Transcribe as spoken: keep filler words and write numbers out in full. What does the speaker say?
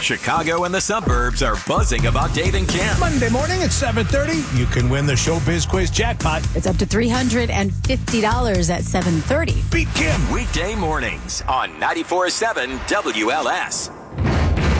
Chicago and the suburbs are buzzing about Dave and Kim. Monday morning at seven thirty, you can win the Showbiz Quiz jackpot. It's up to three hundred fifty dollars at seven thirty. Beat Kim. Weekday mornings on ninety-four point seven W L S.